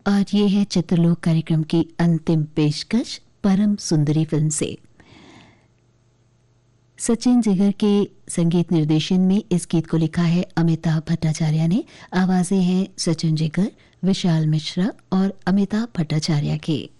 और ये है चित्रलोक कार्यक्रम की अंतिम पेशकश परम सुंदरी फिल्म से। सचिन जिगर के संगीत निर्देशन में इस गीत को लिखा है अमिताभ भट्टाचार्य ने। आवाजें हैं सचिन जिगर, विशाल मिश्रा और अमिताभ भट्टाचार्य की।